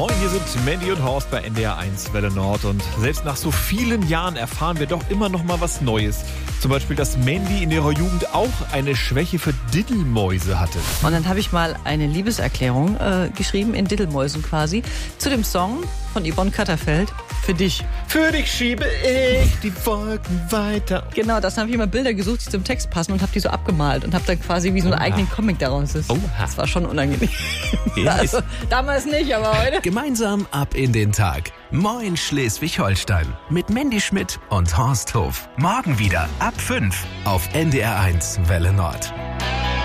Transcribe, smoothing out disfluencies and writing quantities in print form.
Moin, hier sind Mandy und Horst bei NDR 1 Welle Nord. Und selbst nach so vielen Jahren erfahren wir doch immer noch mal was Neues. Zum Beispiel, dass Mandy in ihrer Jugend auch eine Schwäche für Diddelmäuse hatte. Und dann habe ich mal eine Liebeserklärung geschrieben, in Diddelmäusen quasi, zu dem Song von Yvonne Katterfeld, Für dich. Für dich schiebe ich die Wolken weiter. Genau, das habe ich immer Bilder gesucht, die zum Text passen und habe die so abgemalt und habe dann quasi wie so einen eigenen Comic daraus. Das war schon unangenehm. Also, damals nicht, aber heute. Gemeinsam ab in den Tag. Moin Schleswig-Holstein. Mit Mandy Schmidt und Horst Hof. Morgen wieder ab 5 auf NDR 1 Welle Nord.